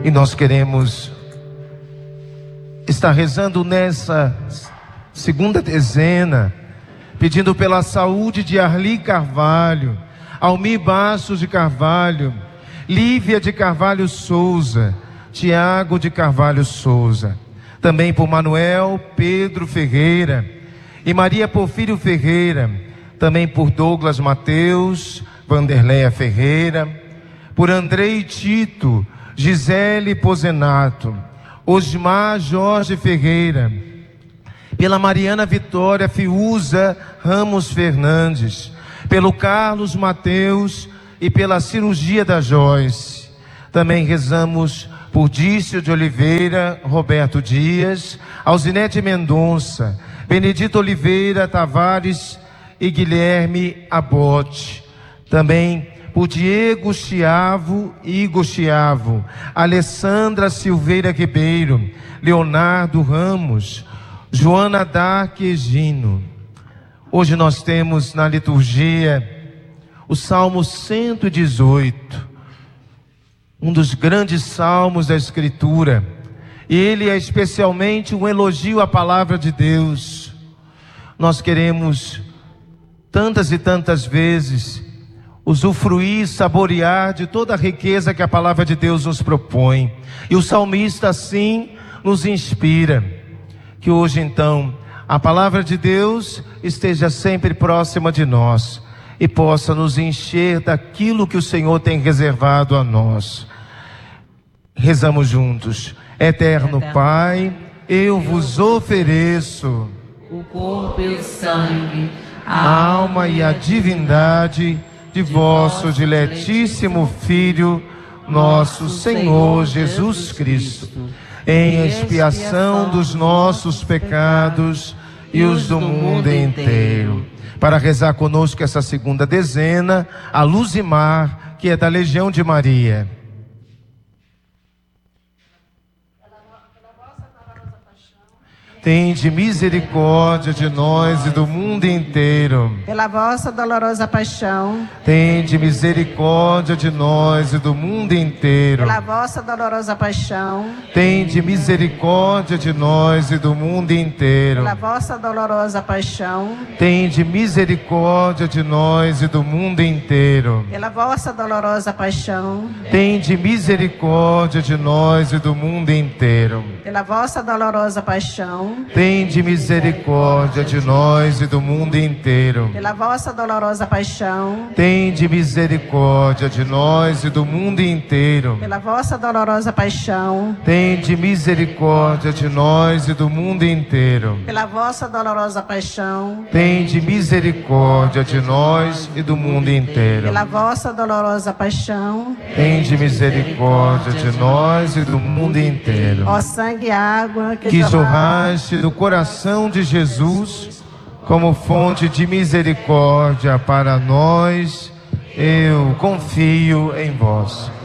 E nós queremos estar rezando nessa segunda dezena, pedindo pela saúde de Arli Carvalho, Almir Bastos de Carvalho, Lívia de Carvalho Souza, Tiago de Carvalho Souza. Também por Manuel Pedro Ferreira e Maria Porfírio Ferreira. Também por Douglas Mateus, Vanderleia Ferreira, por Andrei Tito, Gisele Pozenato, Osmar Jorge Ferreira, pela Mariana Vitória Fiuza Ramos Fernandes, pelo Carlos Mateus e pela cirurgia da Joyce. Também rezamos por Dício de Oliveira, Roberto Dias, Alzinete Mendonça, Benedito Oliveira Tavares e Guilherme Abote. Também por Diego Chiavo e Igor Chiavo, Alessandra Silveira Ribeiro, Leonardo Ramos, Joana Dark Egino. Hoje nós temos na liturgia o Salmo 118, um dos grandes salmos da Escritura. E ele é especialmente um elogio à palavra de Deus. Nós queremos tantas e tantas vezes usufruir, saborear de toda a riqueza que a palavra de Deus nos propõe. E o salmista assim nos inspira. Que hoje então a palavra de Deus esteja sempre próxima de nós e possa nos encher daquilo que o Senhor tem reservado a nós. Rezamos juntos. Eterno Pai, eu vos ofereço o corpo e o sangue, a alma e a divindade de vosso diletíssimo Filho, nosso Senhor Jesus Cristo, em expiação dos nossos pecados e os do mundo inteiro. Para rezar conosco essa segunda dezena, a Luzimar, que é da Legião de Maria. Tende misericórdia de nós e do mundo inteiro. Pela vossa dolorosa paixão. Tende misericórdia de nós e do mundo inteiro. Pela vossa dolorosa paixão. Tende misericórdia de nós e do mundo inteiro. Pela vossa dolorosa paixão. Tende misericórdia de nós e do mundo inteiro. Pela vossa dolorosa paixão. Tende misericórdia de nós e do mundo inteiro. Pela vossa dolorosa paixão. Tende misericórdia de nós e do mundo inteiro. Pela vossa dolorosa paixão. Tende misericórdia de nós e do mundo inteiro. Pela vossa dolorosa paixão. Tende misericórdia de nós e do mundo inteiro. Pela vossa dolorosa paixão. Tende misericórdia de nós e do mundo inteiro. Pela vossa dolorosa paixão. Tende misericórdia de nós e do mundo inteiro. Ó sangue e água que jorraste do coração de Jesus como fonte de misericórdia para nós, eu confio em vós.